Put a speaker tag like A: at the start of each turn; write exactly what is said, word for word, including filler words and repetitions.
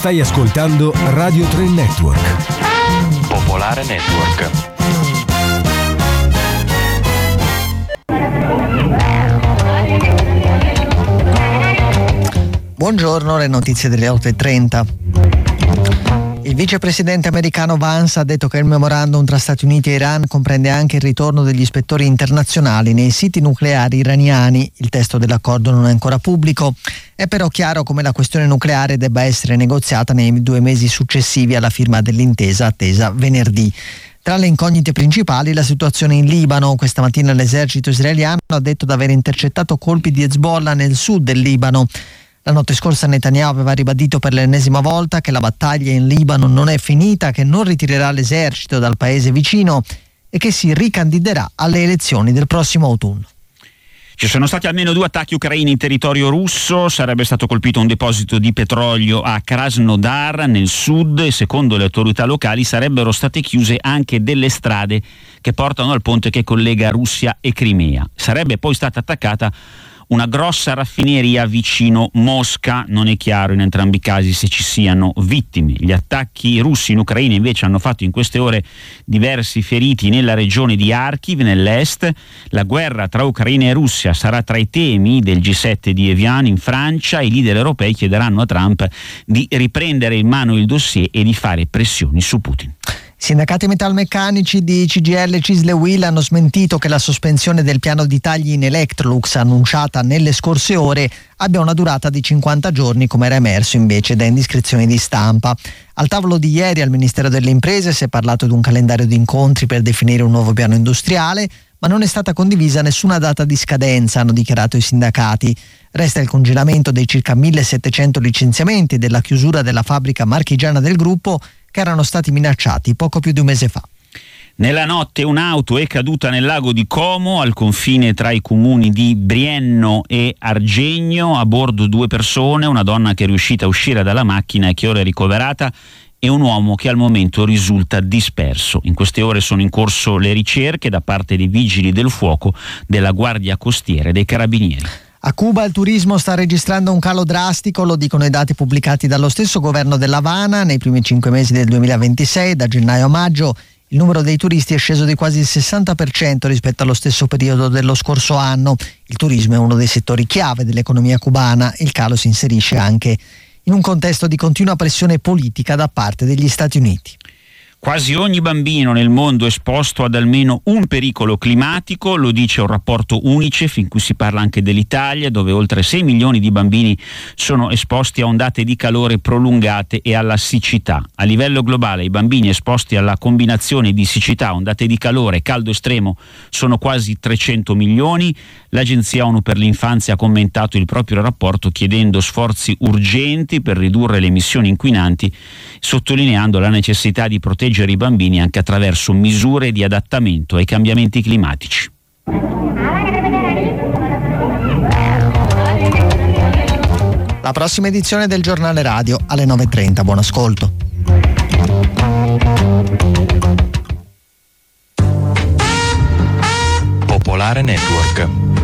A: Stai ascoltando Radio tre Network.
B: Popolare Network.
C: Buongiorno, le notizie delle otto e trenta. Il vicepresidente americano Vance ha detto che il memorandum tra Stati Uniti e Iran comprende anche il ritorno degli ispettori internazionali nei siti nucleari iraniani. Il testo dell'accordo non è ancora pubblico. È però chiaro come la questione nucleare debba essere negoziata nei due mesi successivi alla firma dell'intesa attesa venerdì. Tra le incognite principali la situazione in Libano. Questa mattina l'esercito israeliano ha detto di aver intercettato colpi di Hezbollah nel sud del Libano. La notte scorsa Netanyahu aveva ribadito per l'ennesima volta che la battaglia in Libano non è finita, che non ritirerà l'esercito dal paese vicino e che si ricandiderà alle elezioni del prossimo autunno.
D: Ci sono stati almeno due attacchi ucraini in territorio russo, sarebbe stato colpito un deposito di petrolio a Krasnodar nel sud e secondo le autorità locali sarebbero state chiuse anche delle strade che portano al ponte che collega Russia e Crimea. Sarebbe poi stata attaccata una grossa raffineria vicino Mosca. Non è chiaro in entrambi i casi se ci siano vittime. Gli attacchi russi in Ucraina invece hanno fatto in queste ore diversi feriti nella regione di Kharkiv nell'est. La guerra tra Ucraina e Russia sarà tra i temi del G sette di Evian in Francia. I leader europei chiederanno a Trump di riprendere in mano il dossier e di fare pressioni su Putin.
C: I sindacati metalmeccanici di C G I L, Cisle e U I L hanno smentito che la sospensione del piano di tagli in Electrolux annunciata nelle scorse ore abbia una durata di cinquanta giorni, come era emerso invece da indiscrezioni di stampa. Al tavolo di ieri al Ministero delle Imprese si è parlato di un calendario di incontri per definire un nuovo piano industriale, ma non è stata condivisa nessuna data di scadenza, hanno dichiarato i sindacati. Resta il congelamento dei circa millesettecento licenziamenti e della chiusura della fabbrica marchigiana del gruppo che erano stati minacciati poco più di un mese fa.
D: Nella notte un'auto è caduta nel lago di Como, al confine tra i comuni di Brienno e Argegno. A bordo due persone, una donna che è riuscita a uscire dalla macchina e che ora è ricoverata e un uomo che al momento risulta disperso. In queste ore sono in corso le ricerche da parte dei vigili del fuoco, della Guardia Costiera e dei Carabinieri.
C: A Cuba il turismo sta registrando un calo drastico, lo dicono i dati pubblicati dallo stesso governo dell'Havana. Nei primi cinque mesi del duemilaventisei, da gennaio a maggio, il numero dei turisti è sceso di quasi il sessanta per cento rispetto allo stesso periodo dello scorso anno. Il turismo è uno dei settori chiave dell'economia cubana. Il calo si inserisce anche in un contesto di continua pressione politica da parte degli Stati Uniti.
D: Quasi ogni bambino nel mondo è esposto ad almeno un pericolo climatico, lo dice un rapporto UNICEF in cui si parla anche dell'Italia, dove oltre sei milioni di bambini sono esposti a ondate di calore prolungate e alla siccità. A livello globale i bambini esposti alla combinazione di siccità, ondate di calore e caldo estremo sono quasi trecento milioni. L'Agenzia ONU per l'Infanzia ha commentato il proprio rapporto chiedendo sforzi urgenti per ridurre le emissioni inquinanti, sottolineando la necessità di proteggere i bambini anche attraverso misure di adattamento ai cambiamenti climatici.
C: La prossima edizione del giornale radio alle nove e trenta. Buon ascolto.
B: Popolare Network.